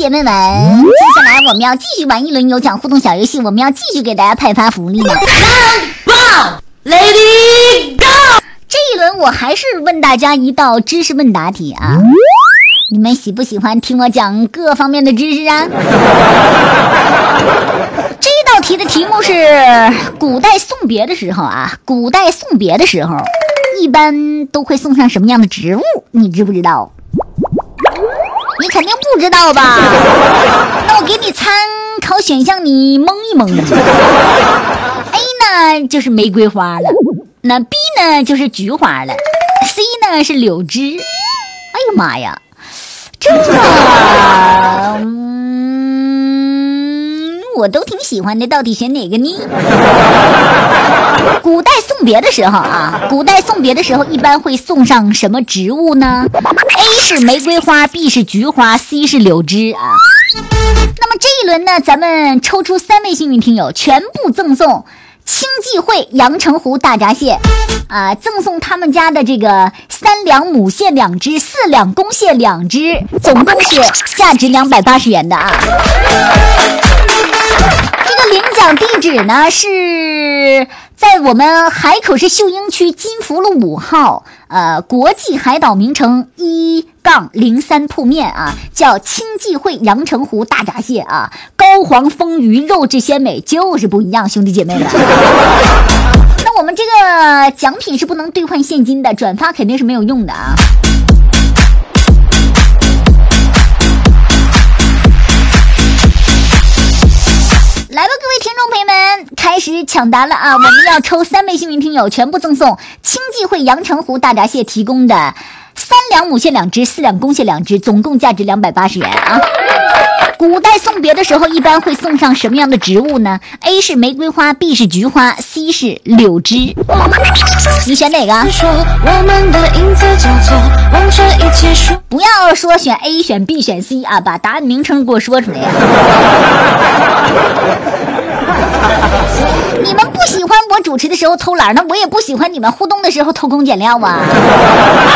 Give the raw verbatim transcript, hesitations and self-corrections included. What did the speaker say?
姐妹们，接下来我们要继续玩一轮有奖互动小游戏，我们要继续给大家派发福利呢。 棒 ，Lady Go！ 这一轮我还是问大家一道知识问答题啊，你们喜不喜欢听我讲各方面的知识啊？这道题的题目是古代送别的时候啊，古代送别的时候一般都会送上什么样的植物？你知不知道？你肯定不知道吧？那我给你参考选项，你蒙一蒙。A 呢就是玫瑰花了，那 B 呢就是菊花了 ，C 呢是柳枝。哎呀妈呀，这嗯，我都挺喜欢的，到底选哪个呢？古代送别的时候啊，古代送别的时候一般会送上什么植物呢？ A 是玫瑰花， B 是菊花， C 是柳枝啊。那么这一轮呢，咱们抽出三位幸运听友，全部赠送清济汇阳澄湖大闸蟹啊，赠送他们家的这个三两母蟹两只，四两公蟹两只，总共是价值两百八十元的啊。这个领奖地址呢是在我们海口市秀英区金福路五号，呃，国际海岛名城一杠零三铺面啊，叫清济汇阳澄湖大闸蟹啊，膏黄丰腴，肉质鲜美，就是不一样，兄弟姐妹们。那我们这个奖品是不能兑换现金的，转发肯定是没有用的啊。来吧，各位听众朋友们，开始抢答了啊！我们要抽三位幸运听友，全部赠送清济汇阳澄湖大闸蟹提供的三两母蟹两只，四两公蟹两只，总共价值两百八十元啊！古代送别的时候一般会送上什么样的植物呢？ A 是玫瑰花， B 是菊花， C 是柳枝。你选哪个？不要说选 A 选 B 选 C 啊，把答案名称给我说出来呀！你们不喜欢我主持的时候偷懒，那我也不喜欢你们互动的时候偷工减料啊！